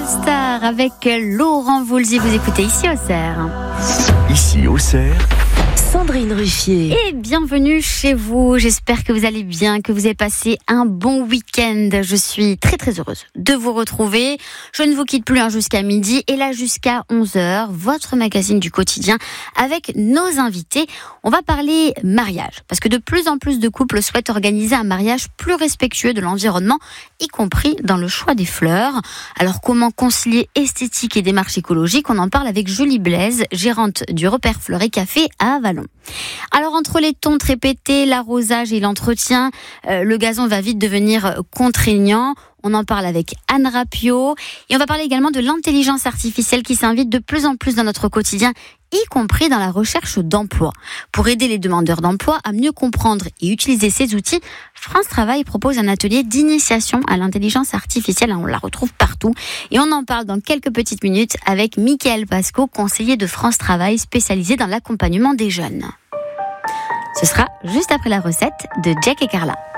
Star avec Laurent Voulzy. Vous écoutez ici Auxerre. Ici Auxerre, Sandrine Ruffier. Et bienvenue chez vous. J'espère que vous allez bien, que vous avez passé un bon week-end. Je suis très très heureuse de vous retrouver. Je ne vous quitte plus jusqu'à midi et là jusqu'à 11h, votre magazine du quotidien avec nos invités. On va parler mariage parce que de plus en plus de couples souhaitent organiser un mariage plus respectueux de l'environnement, y compris dans le choix des fleurs. Alors comment concilier esthétique et démarche écologique? On en parle avec Julie Blaise, gérante du repère Fleurs et Café à Avallon. Alors entre les tontes répétées, l'arrosage et l'entretien, le gazon va vite devenir contraignant. On en parle avec Anne Rapio et on va parler également de l'intelligence artificielle qui s'invite de plus en plus dans notre quotidien, y compris dans la recherche d'emploi. Pour aider les demandeurs d'emploi à mieux comprendre et utiliser ces outils, France Travail propose un atelier d'initiation à l'intelligence artificielle. On la retrouve partout et on en parle dans quelques petites minutes avec Mickaël Pasco, conseiller de France Travail spécialisé dans l'accompagnement des jeunes. Ce sera juste après la recette de Jack et Carla.